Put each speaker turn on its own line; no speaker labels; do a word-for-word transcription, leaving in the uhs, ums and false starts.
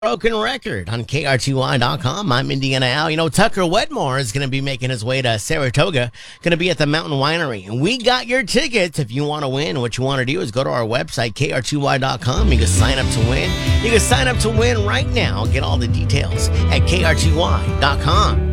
Broken Record on K R T Y dot com. I'm Indiana Al. You know, Tucker Wedmore is going to be making his way to Saratoga, going to be at the Mountain Winery. And we got your tickets. If you want to win, what you want to do is go to our website, K R T Y dot com. You can sign up to win. You can sign up to win right now. Get all the details at K R T Y dot com.